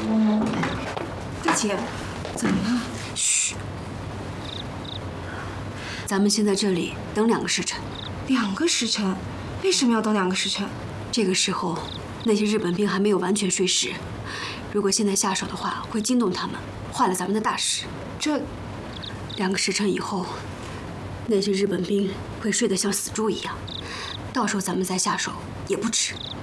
大姐，怎么了？ 嘘，咱们先在这里等2个时辰。 2个时辰？为什么要等2个时辰？ 这个时候，那些日本兵还没有完全睡实。如果现在下手的话，会惊动他们，坏了咱们的大事。 这 2个时辰以后，那些日本兵会睡得像死猪一样，到时候咱们再下手也不迟。